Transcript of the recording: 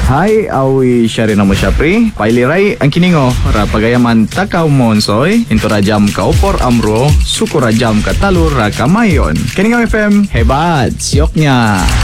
Hay, awi siya rin mo siya pre. Pailiray, ang kiningo, rapagayaman takaw monsoy, into rajam kaupor amro, suko rajam katalur rakamayon. Kiningaw FM, hebat, siyok niya.